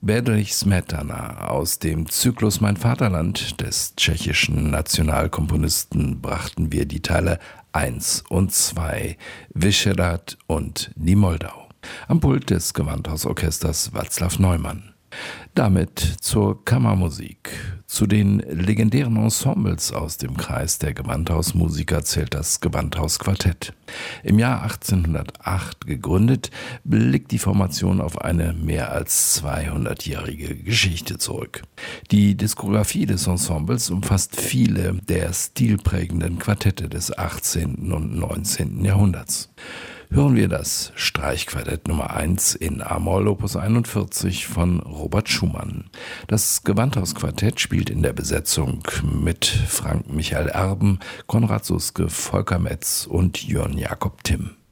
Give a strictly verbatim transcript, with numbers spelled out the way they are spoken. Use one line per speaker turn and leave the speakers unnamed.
Bedřich Smetana aus dem Zyklus Mein Vaterland des tschechischen Nationalkomponisten brachten wir die Teile eins und zwei, Vyšehrad und Die Moldau. Am Pult des Gewandhausorchesters Václav Neumann. Damit zur Kammermusik. Zu den legendären Ensembles aus dem Kreis der Gewandhausmusiker zählt das Gewandhausquartett. Im Jahr achtzehnhundertacht gegründet, blickt die Formation auf eine mehr als zweihundertjährige Geschichte zurück. Die Diskografie des Ensembles umfasst viele der stilprägenden Quartette des achtzehnten und neunzehnten Jahrhunderts. Hören wir das Streichquartett Nummer eins in A-Moll Opus einundvierzig von Robert Schumann. Das Gewandhausquartett spielt in der Besetzung mit Frank Michael Erben, Konrad Suske, Volker Metz und Jörn Jakob Timm.